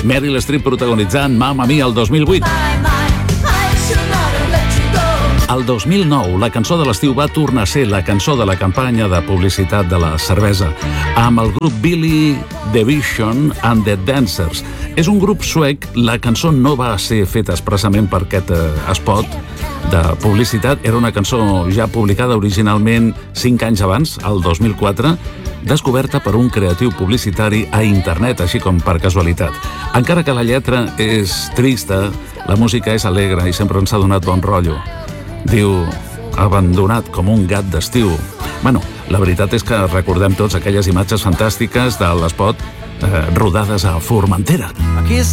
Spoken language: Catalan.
Meryl Streep protagonitzant Mamma Mia el 2008. El 2009, la cançó de l'estiu va tornar a ser la cançó de la campanya de publicitat de la cervesa, amb el grup Billy the Vision and the Dancers. És un grup suec, la cançó no va ser feta expressament per aquest spot de publicitat, era una cançó ja publicada originalment 5 anys abans, el 2004, descoberta per un creatiu publicitari a internet, així com per casualitat. Encara que la lletra és trista, la música és alegre i sempre ens ha donat bon rotllo. Diu, abandonat com un gat d'estiu. Bueno, la veritat és que recordem tots aquelles imatges fantàstiques de l'espot rodades a Formentera. Aquí